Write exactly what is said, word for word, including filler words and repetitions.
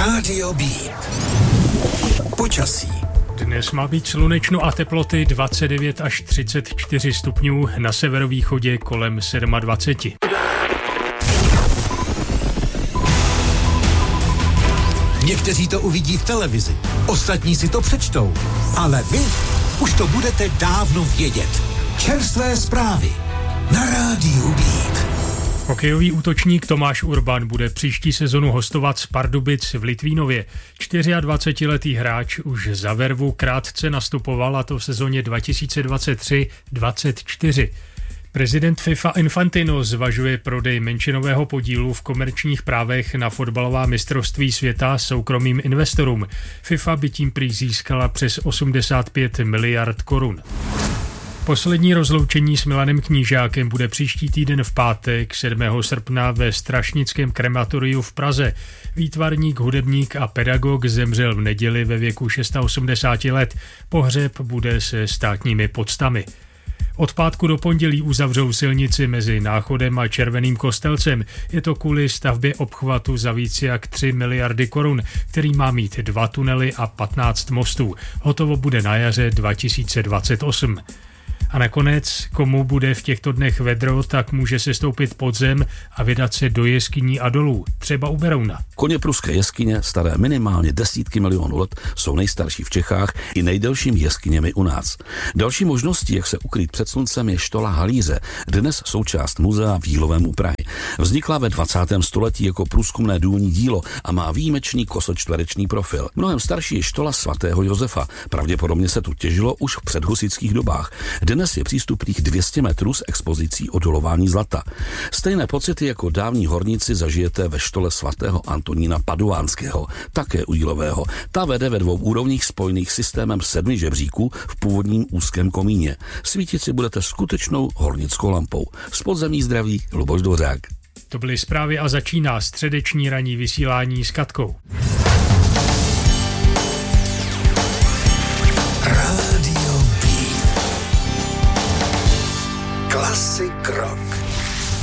Rádio B. Počasí. Dnes má být slunečno a teploty dvacet devět až třicet čtyři stupňů, na severovýchodě kolem dvacet sedm. Někteří to uvidí v televizi, ostatní si to přečtou, ale vy už to budete dávno vědět. Čerstvé zprávy na Rádiu Beat. Hokejový útočník Tomáš Urban bude příští sezonu hostovat z Pardubic v Litvínově. dvacetičtyřletý hráč už za Vervu krátce nastupoval, a to v sezóně dva tisíce dvacet tři dvacet čtyři. Prezident FIFA Infantino zvažuje prodej menšinového podílu v komerčních právech na fotbalová mistrovství světa soukromým investorům. FIFA by tím prý získala přes osmdesát pět miliard korun. Poslední rozloučení s Milanem Knížákem bude příští týden v pátek sedmého srpna ve Strašnickém krematoriu v Praze. Výtvarník, hudebník a pedagog zemřel v neděli ve věku osmdesáti šesti let. Pohřeb bude se státními poctami. Od pátku do pondělí uzavřou silnici mezi Náchodem a Červeným Kostelcem. Je to kvůli stavbě obchvatu za víc jak tři miliardy korun, který má mít dva tunely a patnáct mostů. Hotovo bude na jaře dva tisíce dvacet osm. A nakonec, komu bude v těchto dnech vedro, tak může se stoupit pod zem a vydat se do jeskyní a dolů, třeba u Berouna. Koně pruské jeskyně, staré minimálně desítky milionů let, jsou nejstarší v Čechách i nejdelšími jeskyněmi u nás. Další možností, jak se ukrýt před sluncem, je štola Halíře, dnes součást muzea v Jílovém u Prahy. Vznikla ve dvacátém století jako průzkumné důlní dílo a má výjimečný kosočtverečný profil. Mnohem starší je štola svatého Josefa. Pravděpodobně se tu těžilo už v předhusitských dobách. Dnes je přístupných dvě stě metrů s expozicí o dolování zlata. Stejné pocity jako dávní horníci zažijete ve štole svatého Antonína Paduánského, také u Jílového. Ta vede ve dvou úrovních spojených systémem sedmi žebříků v původním úzkém komíně. Svítit si budete skutečnou hornickou lampou. Z podzemí zdraví Luboš Dvořák. To byly zprávy a začíná středeční ranní vysílání s Katkou.